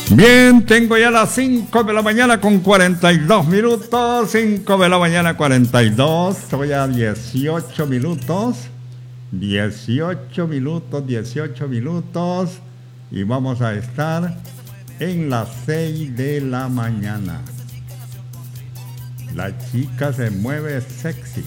Bien, tengo ya las 5 de la mañana con 42 minutos. 5 de la mañana 42. Estoy a 18 minutos. 18 minutos, 18 minutos. Y vamos a estar en las 6 de la mañana. La chica se mueve sexy.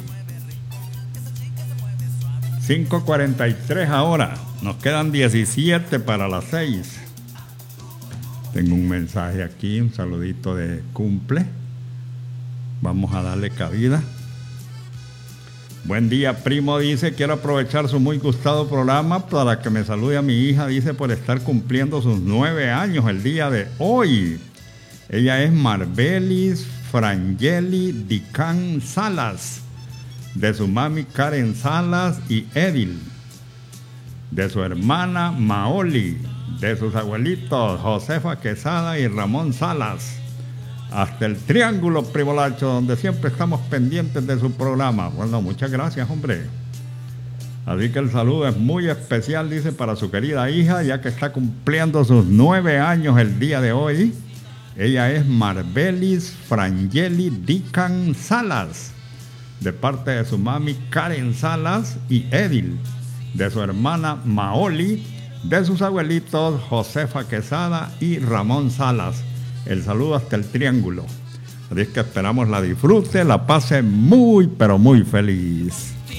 5:43 ahora. Nos quedan 17 para las 6. Tengo un mensaje aquí, un saludito de cumple. Vamos a darle cabida. Buen día, primo, dice, quiero aprovechar su muy gustado programa para que me salude a mi hija, dice, por estar cumpliendo sus 9 años el día de hoy. Ella es Marbelis Frangeli Dicán Salas, de su mami Karen Salas y Edil, de su hermana Maoli, de sus abuelitos Josefa Quesada y Ramón Salas, hasta el Triángulo, primo Lacho, donde siempre estamos pendientes de su programa. Bueno, muchas gracias, hombre. Así que el saludo es muy especial, dice, para su querida hija, ya que está cumpliendo sus 9 años el día de hoy. Ella es Marbelis Frangeli Dicán Salas, de parte de su mami Karen Salas y Edil, de su hermana Maoli, de sus abuelitos Josefa Quesada y Ramón Salas. El saludo hasta el Triángulo. Así que esperamos la disfrute, la pase muy, pero muy feliz.